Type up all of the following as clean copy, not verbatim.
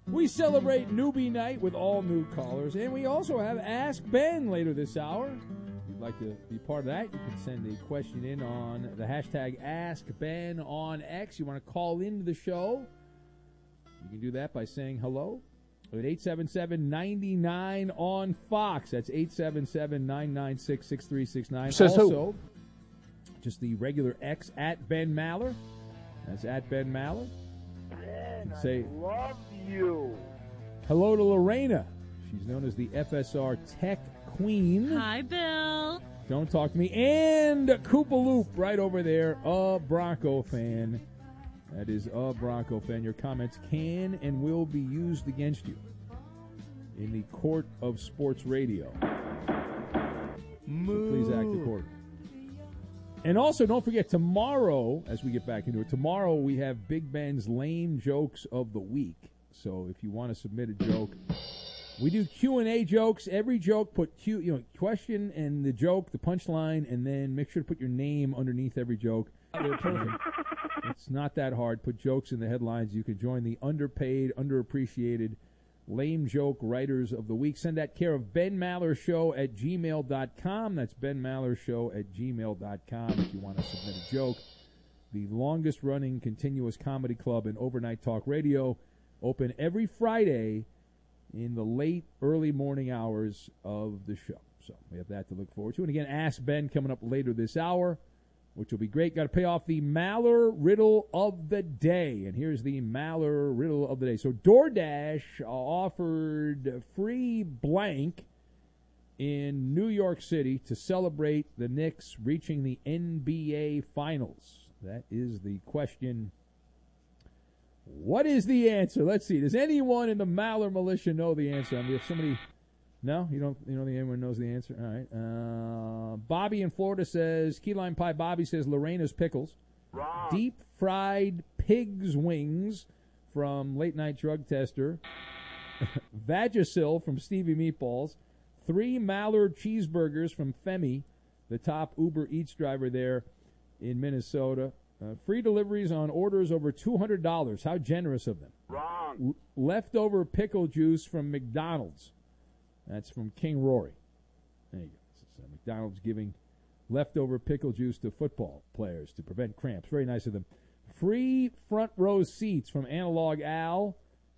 We celebrate Newbie Night with all new callers, and we also have Ask Ben later this hour. If you'd like to be part of that, you can send a question in on the hashtag AskBen on X. You want to call into the show, you can do that by saying hello at 877-99 on Fox. That's 877-996-6369. Also, just the regular X at Ben Maller. That's at Ben Maller. Ben, say, I love you. Hello to Lorena. She's known as the FSR Tech Queen. Hi, Bill. Don't talk to me. And Koopa Loop right over there, a Bronco fan. That is a Bronco fan. Your comments can and will be used against you in the court of sports radio. So please act accordingly. And also, don't forget, tomorrow, as we get back into it, tomorrow we have Big Ben's Lame Jokes of the Week. So if you want to submit a joke, we do Q&A jokes. Every joke, put question and the joke, the punchline, and then make sure to put your name underneath every joke. They're perfect. It's not that hard. Put jokes in the headlines. You can join the underpaid, underappreciated Lame Joke Writers of the Week. Send that care of Ben Maller Show at gmail.com. That's Ben Maller Show at gmail.com if you want to submit a joke. The longest-running continuous comedy club in overnight talk radio, open every Friday in the late, early morning hours of the show. So we have that to look forward to. And again, Ask Ben coming up later this hour, which will be great. Got to pay off the Maller Riddle of the Day. And here's the Maller Riddle of the Day. So DoorDash offered free blank in New York City to celebrate the Knicks reaching the NBA Finals. That is the question. What is the answer? Let's see. Does anyone in the Maller militia know the answer? I mean, if somebody... No? You don't think anyone knows the answer? All right. Bobby in Florida says, Key Lime Pie Bobby says Lorena's Pickles. Wrong. Deep fried pig's wings from Late Night Drug Tester. Vagisil from Stevie Meatballs. 3 Mallard cheeseburgers from Femi, the top Uber Eats driver there in Minnesota. Free deliveries on orders over $200. How generous of them. Wrong. Leftover pickle juice from McDonald's. That's from King Rory. There you go. This is, McDonald's giving leftover pickle juice to football players to prevent cramps. Very nice of them. Free front row seats from Analog Al.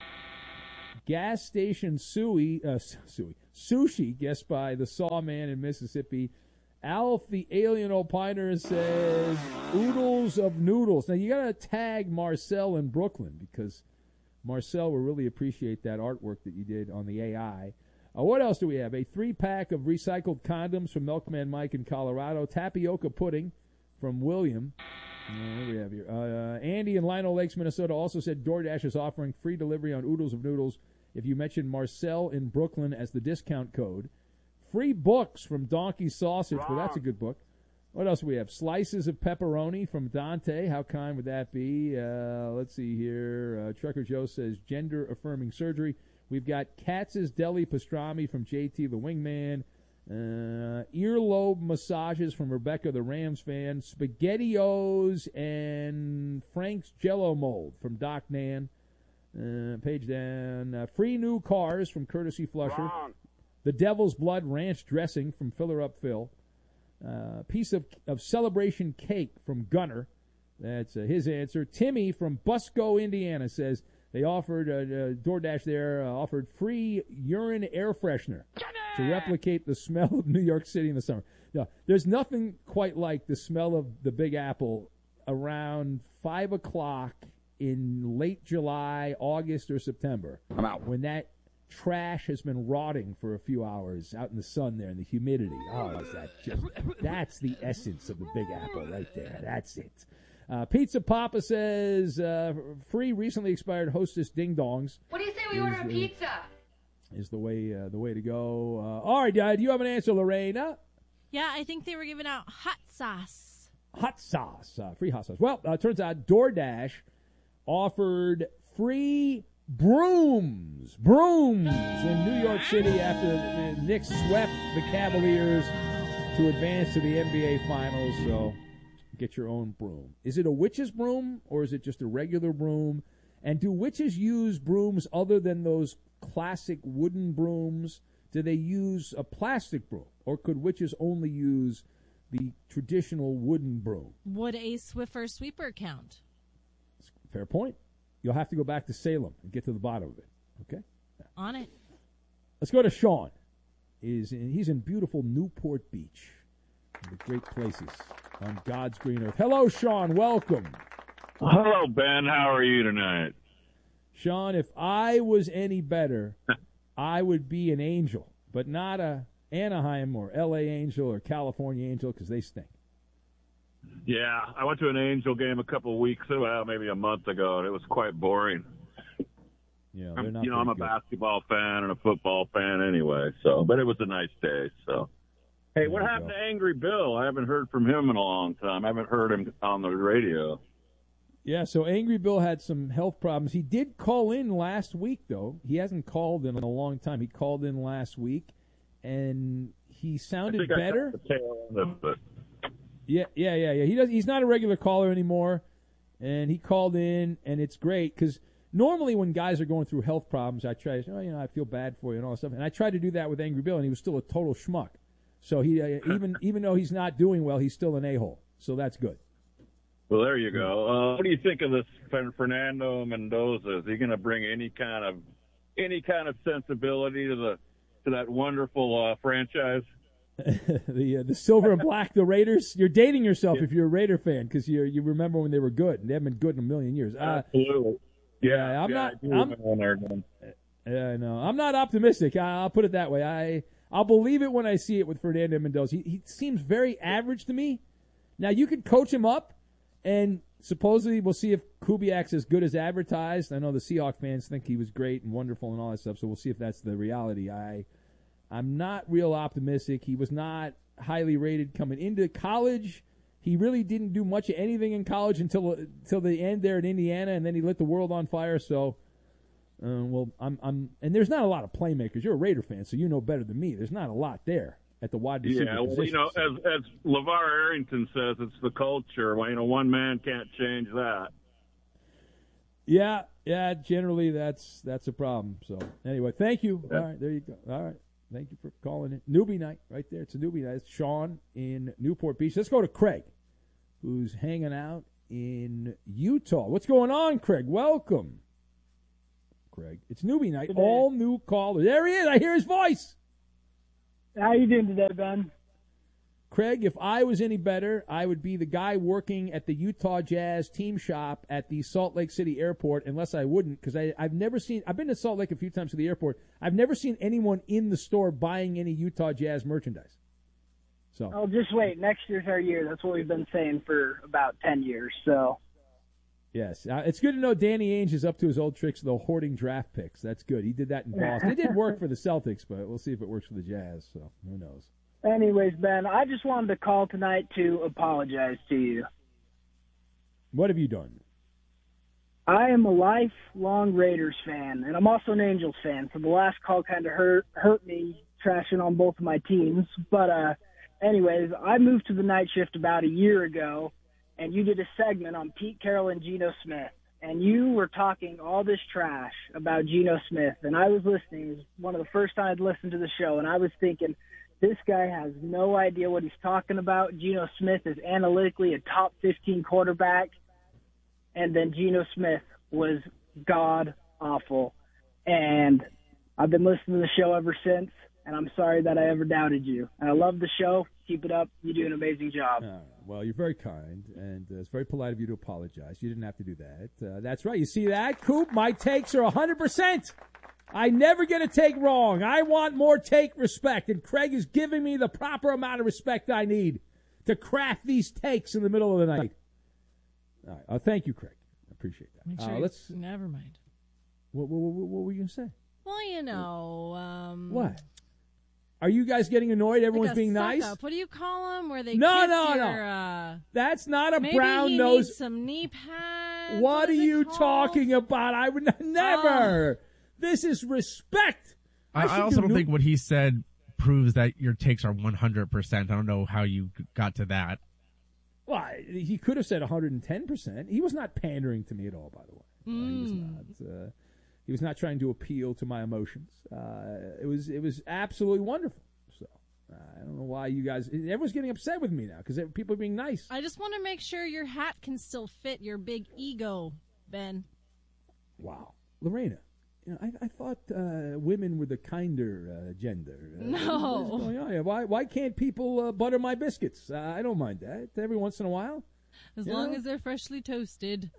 Gas station sushi, guessed by the Sawman in Mississippi. Alf the Alien Opiner says oodles of noodles. Now, you got to tag Marcel in Brooklyn because Marcel will really appreciate that artwork that you did on the AI. What else do we have? A 3-pack of recycled condoms from Milkman Mike in Colorado. Tapioca pudding from William. What do we have here? Andy in Lino Lakes, Minnesota also said DoorDash is offering free delivery on oodles of noodles if you mention Marcel in Brooklyn as the discount code. Free books from Donkey Sausage. Well, that's a good book. What else do we have? Slices of pepperoni from Dante. How kind would that be? Let's see here. Trucker Joe says gender-affirming surgery. We've got Katz's Deli Pastrami from JT the Wingman. Earlobe massages from Rebecca the Rams fan. SpaghettiOs and Frank's Jello Mold from Doc Nan. Page down. Free new cars from Courtesy Flusher. Wrong. The Devil's Blood Ranch dressing from Filler Up Phil. Piece of celebration cake from Gunner. That's his answer. Timmy from Busco, Indiana says they offered, DoorDash there, offered free urine air freshener to replicate the smell of New York City in the summer. No, there's nothing quite like the smell of the Big Apple around 5 o'clock in late July, August, or September. I'm out. When that trash has been rotting for a few hours out in the sun there, and the humidity. Oh, is that just, that's the essence of the Big Apple right there. That's it. Pizza Papa says, free recently expired Hostess Ding Dongs. What do you say we order a pizza? Is the way to go. All right, do you have an answer, Lorena? Yeah, I think they were giving out hot sauce. Hot sauce. Free hot sauce. Well, turns out DoorDash offered free brooms in New York City after the Knicks swept the Cavaliers to advance to the NBA Finals. So get your own broom. Is it a witch's broom or is it just a regular broom? And do witches use brooms other than those classic wooden brooms? Do they use a plastic broom? Or could witches only use the traditional wooden broom? Would a Swiffer sweeper count? Fair point. You'll have to go back to Salem and get to the bottom of it. Okay? On it. Let's go to Sean. He's in beautiful Newport Beach. One of the great places on God's green earth. Hello, Sean. Welcome. Hello, Ben. How are you tonight? Sean, if I was any better, I would be an Angel, but not a Anaheim or L.A. Angel or California Angel because they stink. Yeah, I went to an Angel game a couple of weeks, well, maybe a month ago, and it was quite boring. Yeah, they're not. I'm a basketball fan and a football fan anyway, but it was a nice day. So, hey, what happened to Angry Bill? I haven't heard from him in a long time. I haven't heard him on the radio. Yeah, so Angry Bill had some health problems. He did call in last week, though. He hasn't called in a long time. He called in last week, and he sounded better. Yeah. He's not a regular caller anymore, and he called in, and it's great because normally when guys are going through health problems, I try to say, I feel bad for you and all that stuff, and I tried to do that with Angry Bill, and he was still a total schmuck. So he even though he's not doing well, he's still an a-hole. So that's good. Well, there you go. What do you think of this Fernando Mendoza? Is he going to bring any kind of sensibility to that wonderful franchise? the silver and black, the Raiders. You're dating yourself if you're a Raider fan because you remember when they were good. They haven't been good in a million years. Absolutely. I'm not optimistic. I'll put it that way. I'll believe it when I see it with Fernando Mendoza. He seems very average to me. Now you could coach him up. And supposedly we'll see if Kubiak's as good as advertised. I know the Seahawk fans think he was great and wonderful and all that stuff, so we'll see if that's the reality. I'm not real optimistic. He was not highly rated coming into college. He really didn't do much of anything in college until the end there in Indiana, and then he lit the world on fire. So, and there's not a lot of playmakers. You're a Raider fan, so you know better than me. There's not a lot there at the wide receiver position. As LeVar Arrington says, it's the culture. Well, one man can't change that. Yeah, generally that's a problem. So anyway, thank you. Yeah. All right, there you go. All right, thank you for calling it. Newbie night right there. It's a newbie night. It's Sean in Newport Beach. Let's go to Craig, who's hanging out in Utah. What's going on, Craig? Welcome, Craig. It's newbie night. Today. All new callers. There he is. I hear his voice. How you doing today, Ben? Craig, if I was any better, I would be the guy working at the Utah Jazz team shop at the Salt Lake City airport, unless I wouldn't, because I've been to Salt Lake a few times to the airport. I've never seen anyone in the store buying any Utah Jazz merchandise. So. Oh, just wait. Next year's our year. That's what we've been saying for about 10 years, so. Yes. It's good to know Danny Ainge is up to his old tricks, though, hoarding draft picks. That's good. He did that in Boston. It did work for the Celtics, but we'll see if it works for the Jazz, so who knows. Anyways, Ben, I just wanted to call tonight to apologize to you. What have you done? I am a lifelong Raiders fan, and I'm also an Angels fan, so the last call kind of hurt me trashing on both of my teams. But anyways, I moved to the night shift about a year ago, and you did a segment on Pete Carroll and Geno Smith, and you were talking all this trash about Geno Smith, and I was listening. It was one of the first time I'd listened to the show, and I was thinking, this guy has no idea what he's talking about. Geno Smith is analytically a top 15 quarterback, and then Geno Smith was god-awful. And I've been listening to the show ever since, and I'm sorry that I ever doubted you. And I love the show. Keep it up. You do an amazing job. Well, you're very kind, and it's very polite of you to apologize. You didn't have to do that. That's right. You see that, Coop? My takes are 100%. I never get a take wrong. I want more take respect, and Craig is giving me the proper amount of respect I need to craft these takes in the middle of the night. All right. Thank you, Craig. I appreciate that. Sure never mind. What were you going to say? Well, What? Are you guys getting annoyed? Everyone's like being nice? What do you call them? Where they No. That's not a brown nose. Maybe he needs some knee pads. What are you talking about? I would never. This is respect. I also don't think what he said proves that your takes are 100%. I don't know how you got to that. Well, he could have said 110%. He was not pandering to me at all, by the way. He was not. He was not trying to appeal to my emotions. It was absolutely wonderful. So I don't know why you guys. Everyone's getting upset with me now because people are being nice. I just want to make sure your hat can still fit your big ego, Ben. Wow, Lorena. You know, I thought women were the kinder gender. No. What's going on here? Why can't people butter my biscuits? I don't mind that every once in a while. As long as they're freshly toasted.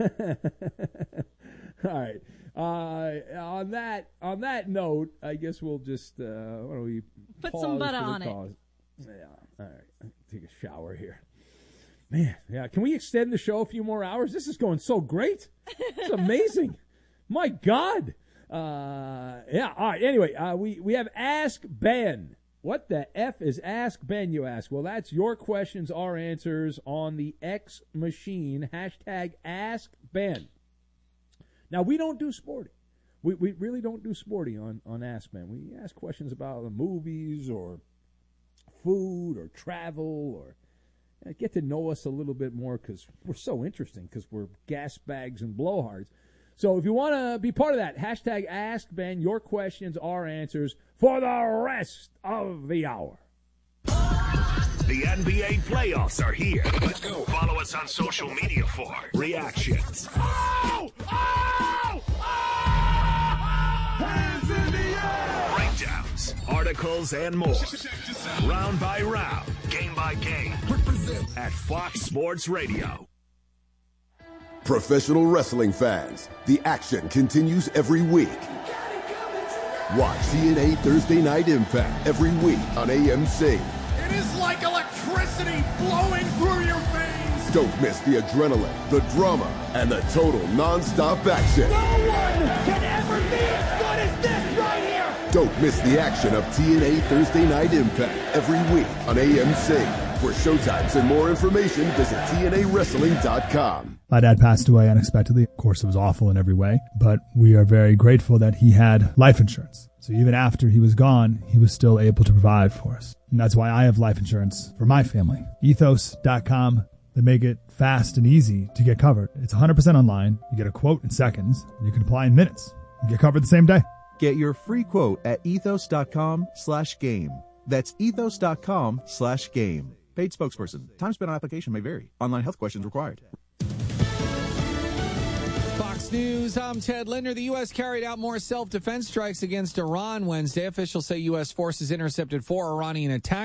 All right. On that note, I guess we'll just why don't we put pause some butter for the on cause. Yeah. All right. Take a shower here. Man, yeah. Can we extend the show a few more hours? This is going so great. It's amazing. My God. Yeah. All right. Anyway, we have Ask Ben. What the F is Ask Ben, you ask? Well, that's your questions, our answers on the X machine. Hashtag Ask Ben. Now, we don't do sporting. We really don't do sporting on Ask Ben. We ask questions about the movies or food or travel or get to know us a little bit more because we're so interesting because we're gas bags and blowhards. So if you want to be part of that, hashtag Ask Ben, your questions, our answers for the rest of the hour. The NBA playoffs are here. Let's go. Follow us on social media for reactions. Oh! Oh! Oh! Hands in the air! Breakdowns, articles, and more. Round by round, game by game. At Fox Sports Radio. Professional wrestling fans, the action continues every week. Watch TNA Thursday Night Impact every week on AMC. It is like electricity flowing through your veins. Don't miss the adrenaline, the drama, and the total non-stop action. No one can ever be as good as this right here. Don't miss the action of TNA Thursday Night Impact every week on AMC. For showtimes and more information, visit TNAWrestling.com. My dad passed away unexpectedly. Of course, it was awful in every way, but we are very grateful that he had life insurance. So even after he was gone, he was still able to provide for us. And that's why I have life insurance for my family. Ethos.com. They make it fast and easy to get covered. It's 100% online. You get a quote in seconds. You can apply in minutes. You get covered the same day. Get your free quote at ethos.com/game. That's ethos.com/game. Paid spokesperson. Time spent on application may vary. Online health questions required. Fox News, I'm Ted Linder. The U.S. carried out more self-defense strikes against Iran Wednesday. Officials say U.S. forces intercepted 4 Iranian attacks.